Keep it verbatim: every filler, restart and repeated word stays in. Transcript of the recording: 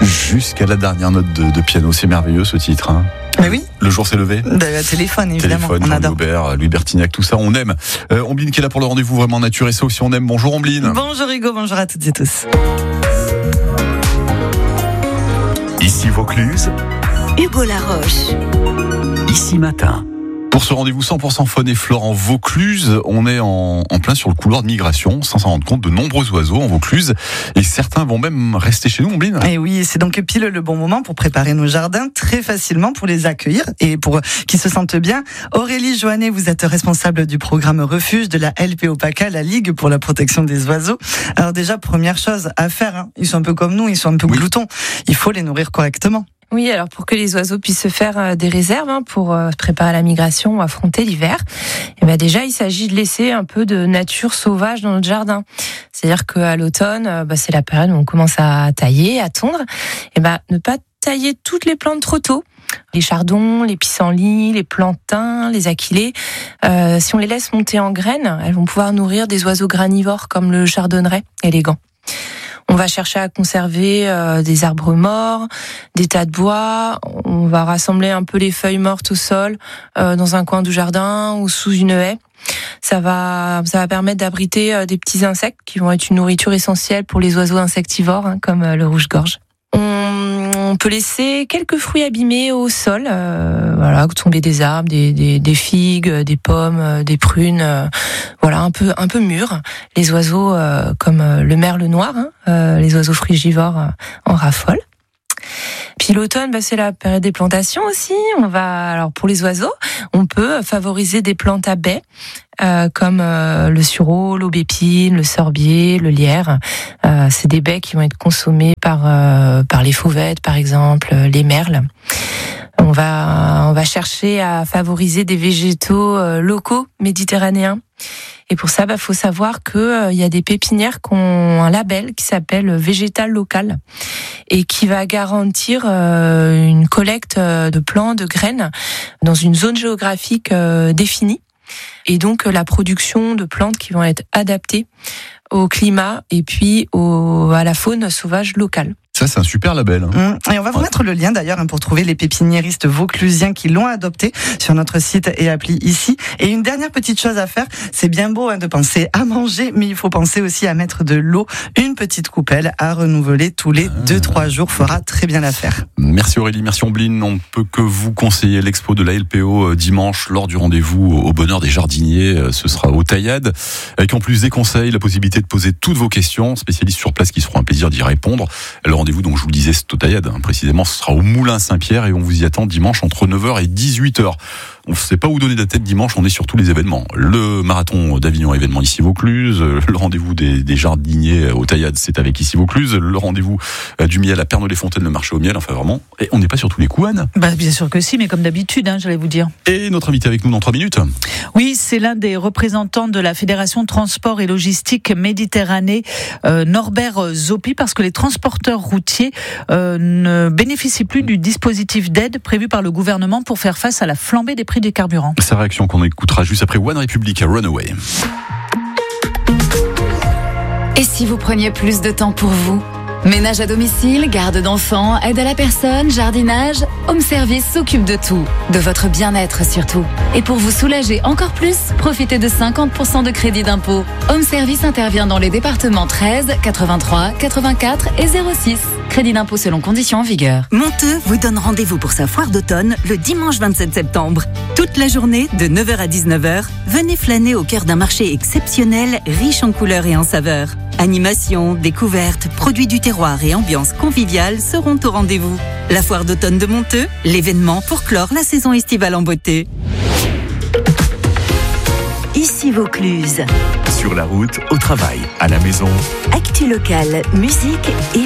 Jusqu'à la dernière note de, de piano, c'est merveilleux ce titre. Hein. Mais oui. Le jour s'est levé. De téléphone, évidemment. Téléphone, on Jean adore. Aubert, Louis Bertignac, tout ça, on aime. Euh, Ombline qui est là pour le rendez-vous vraiment nature et ça aussi on aime. Bonjour Ombline. Bonjour Hugo, bonjour à toutes et tous. Ici Vaucluse, Hugo Laroche. Ici Matin. Pour ce rendez-vous cent pour cent faune et flore en Vaucluse, on est en, en plein sur le couloir de migration, sans s'en rendre compte, de nombreux oiseaux en Vaucluse. Et certains vont même rester chez nous, Ombline. Et oui, c'est donc pile le bon moment pour préparer nos jardins très facilement pour les accueillir et pour qu'ils se sentent bien. Aurélie Joannet, vous êtes responsable du programme Refuge de la L P O PACA, la Ligue pour la protection des oiseaux. Alors déjà, première chose à faire, hein, ils sont un peu comme nous, ils sont un peu oui. gloutons. Il faut les nourrir correctement. Oui, alors pour que les oiseaux puissent se faire des réserves hein, pour préparer la migration ou affronter l'hiver, et ben déjà il s'agit de laisser un peu de nature sauvage dans notre jardin. C'est-à-dire qu'à l'automne, bah, c'est la période où on commence à tailler, à tondre. Et ben ne pas tailler toutes les plantes trop tôt. Les chardons, les pissenlits, les plantains, les achillées, euh, si on les laisse monter en graines, elles vont pouvoir nourrir des oiseaux granivores comme le chardonneret élégant. On va chercher à conserver euh, des arbres morts, des tas de bois. On va rassembler un peu les feuilles mortes au sol, euh, dans un coin du jardin ou sous une haie. Ça va, ça va permettre d'abriter euh, des petits insectes qui vont être une nourriture essentielle pour les oiseaux insectivores, hein, comme euh, le rouge-gorge. On, on peut laisser quelques fruits abîmés au sol, euh, voilà, tomber des arbres, des, des, des figues, des pommes, des prunes, euh, voilà, un peu, un peu mûrs. Les oiseaux euh, comme le merle noir, hein, euh, les oiseaux frugivores euh, en raffolent. Puis l'automne, bah, c'est la période des plantations aussi. On va, alors pour les oiseaux, on peut favoriser des plantes à baies, euh, comme euh, le sureau, l'aubépine, le sorbier, le lierre. Euh, c'est des baies qui vont être consommées par euh, par les fauvettes, par exemple, les merles. On va on va chercher à favoriser des végétaux euh, locaux méditerranéens. Et pour ça, bah, faut savoir que euh, y a des pépinières qui ont un label qui s'appelle végétal local et qui va garantir euh, une collecte de plants, de graines dans une zone géographique euh, définie. Et donc la production de plantes qui vont être adaptées au climat et puis au, à la faune sauvage locale. Ça, c'est un super label. Mmh. Et on va vous ouais. mettre le lien d'ailleurs hein, pour trouver les pépiniéristes vauclusiens qui l'ont adopté sur notre site et appli ici. Et une dernière petite chose à faire, c'est bien beau hein, de penser à manger, mais il faut penser aussi à mettre de l'eau, une petite coupelle à renouveler tous les deux trois jours fera très bien l'affaire. Merci Aurélie, merci Ombline. On ne peut que vous conseiller l'expo de la L P O dimanche lors du rendez-vous au bonheur des jardiniers. Ce sera au Taillade, avec en plus des conseils, la possibilité de poser toutes vos questions. Spécialistes sur place qui se feront un plaisir d'y répondre. Le rendez-vous, donc je vous le disais, c'est au Taillade, hein, précisément, ce sera au Moulin Saint-Pierre et on vous y attend dimanche entre neuf heures et dix-huit heures. On ne sait pas où donner la tête dimanche, on est sur tous les événements. Le marathon d'Avignon, événement ici Vaucluse, le rendez-vous des, des jardiniers au Taillade, c'est avec ici Vaucluse, le rendez-vous du miel à Pernod-les-Fontaines, le marché au miel, enfin vraiment, et on n'est pas sur tous les coups, Anne. Bah, bien sûr que si, mais comme d'habitude, hein, j'allais vous dire. Et notre invité avec nous dans trois minutes. Oui, c'est l'un des représentants de la Fédération Transport et Logistique Méditerranée, euh, Norbert Zopi, parce que les transporteurs routiers euh, ne bénéficient plus du dispositif d'aide prévu par le gouvernement pour faire face à la flambée des prix des carburants. Sa réaction qu'on écoutera juste après One Republic à Runaway. Et si vous preniez plus de temps pour vous ? Ménage à domicile, garde d'enfants, aide à la personne, jardinage, Home Service s'occupe de tout, de votre bien-être surtout. Et pour vous soulager encore plus, profitez de cinquante pour cent de crédit d'impôt. Home Service intervient dans les départements treize, quatre-vingt-trois, quatre-vingt-quatre et zéro six. Crédit d'impôt selon conditions en vigueur. Monteux vous donne rendez-vous pour sa foire d'automne le dimanche vingt-sept septembre. Toute la journée, de neuf heures à dix-neuf heures, venez flâner au cœur d'un marché exceptionnel, riche en couleurs et en saveurs. Animation, découvertes, produits du terroir et ambiance conviviale seront au rendez-vous. La foire d'automne de Monteux, l'événement pour clore la saison estivale en beauté. Ici Vaucluse. Sur la route, au travail, à la maison. Actu locale, musique et